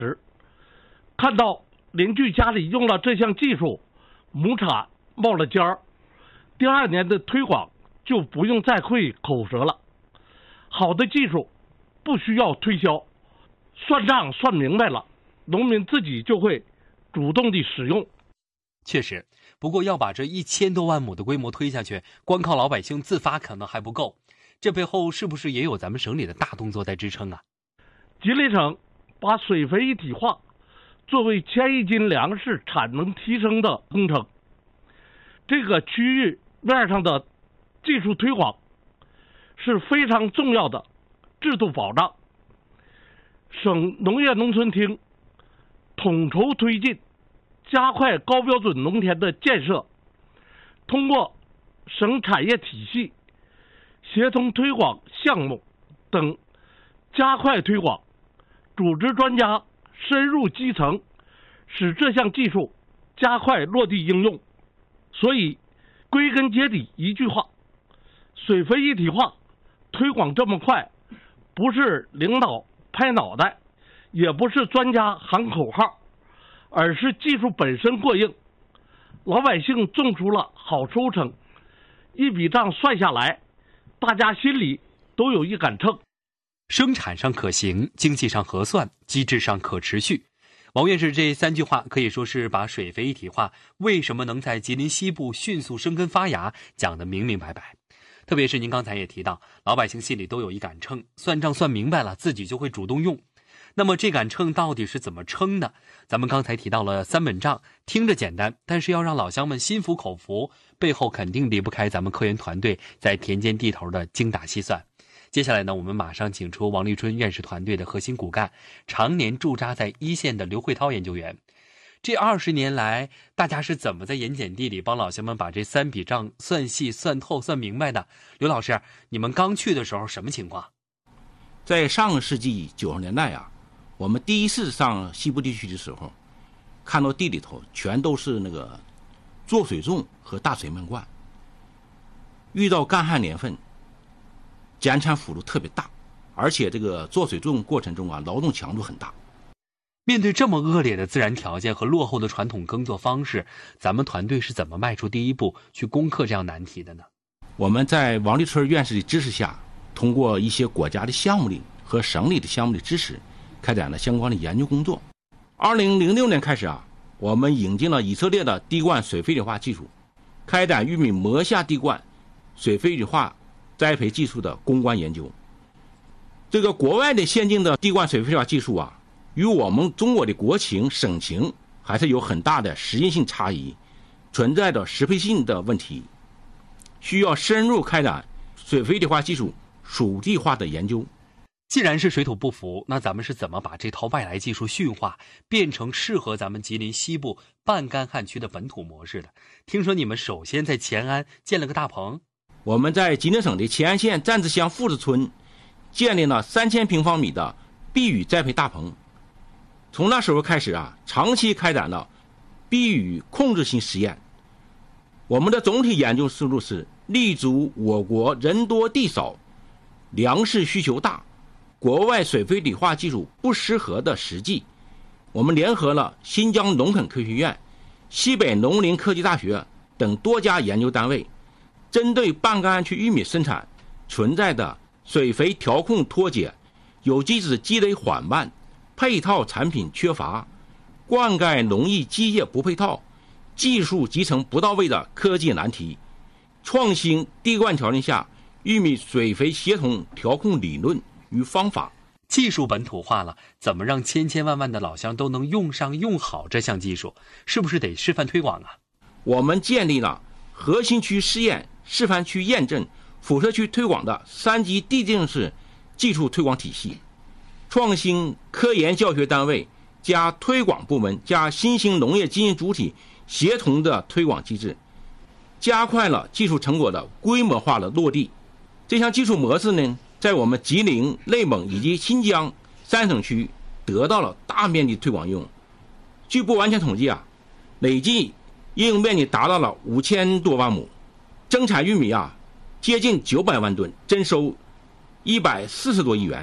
时，看到邻居家里用了这项技术，亩产冒了尖儿，第2年的推广就不用再费口舌了。好的技术不需要推销，算账算明白了，农民自己就会主动地使用。 确实，不过要把这1000多万亩的规模推下去，光靠老百姓自发可能还不够，这背后是不是也有咱们省里的大动作在支撑啊？ 吉林省把水肥一体化作为1000亿斤粮食产能提升的工程，这个区域面上的技术推广是非常重要的制度保障。省农业农村厅统筹推进，加快高标准农田的建设，通过省产业体系协同推广项目等加快推广，组织专家深入基层，使这项技术加快落地应用。所以归根结底一句话，水肥一体化推广这么快，不是领导拍脑袋，也不是专家喊口号，而是技术本身过硬，老百姓种出了好收成，一笔账算下来，大家心里都有一杆秤。 生产上可行，经济上核算，机制上可持续。王院士这3句话可以说是把水肥一体化为什么能在吉林西部迅速生根发芽讲得明明白白。特别是您刚才也提到，老百姓心里都有一杆秤，算账算明白了，自己就会主动用。那么这杆秤到底是怎么称呢？咱们刚才提到了3本账，听着简单，但是要让老乡们心服口服，背后肯定离不开咱们科研团队在田间地头的精打细算。接下来呢，我们马上请出王立春院士团队的核心骨干，常年驻扎在一线的刘慧涛研究员。这20年来，大家是怎么在盐碱地里帮老乡们把这3笔账算细、算透、算明白的？刘老师，你们刚去的时候什么情况？ 在上个世纪90年代啊，我们第一次上西部地区的时候，看到地里头全都是那个做水种和大水漫灌。遇到干旱年份，减产幅度特别大，而且这个做水种过程中啊，劳动强度很大。 面对这么恶劣的自然条件和落后的传统耕作方式，咱们团队是怎么迈出第一步去攻克这样难题的呢？ 我们在王立春院士的支持下，通过一些国家的项目里和省里的项目的支持，开展了相关的研究工作。2006年开始啊，我们引进了以色列的滴灌水肥体化技术，开展玉米磨下滴灌水肥体化栽培技术的攻关研究。这个国外的先进的滴灌水肥体化技术啊，与我们中国的国情省情还是有很大的实验性差异，存在着适配性的问题，需要深入开展水肥体化技术属地化的研究。 既然是水土不服，那咱们是怎么把这套外来技术驯化，变成适合咱们吉林西部半干旱区的本土模式的？听说你们首先在乾安建了个大棚。 我们在吉林省的乾安县站子乡富子村建立了3000平方米的碧雨栽培大棚。从那时候开始啊，长期开展了碧雨控制性实验。我们的总体研究思路是立足我国人多地少、粮食需求大、国外水肥体化技术不适合的实际。我们联合了新疆农垦科学院、西北农林科技大学等多家研究单位，针对半干旱区玉米生产存在的水肥调控脱节、有机质积累缓慢、配套产品缺乏、灌溉农业基业不配套、技术集成不到位的科技难题，创新滴灌条件下玉米水肥协同调控理论与方法。 技术本土化了，怎么让千千万万的老乡都能用上用好这项技术？是不是得示范推广啊？ 我们建立了核心区试验、示范区验证、辐射区推广的3级递进式技术推广体系，创新科研教学单位加推广部门加新兴农业经营主体协同的推广机制，加快了技术成果的规模化的落地。这项技术模式呢，在我们吉林、内蒙以及新疆3省区得到了大面积推广应用。据不完全统计啊，累计应用面积达到了5000多万亩，增产玉米啊接近900万吨，增收140多亿元。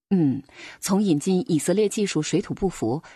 从引进以色列技术水土不服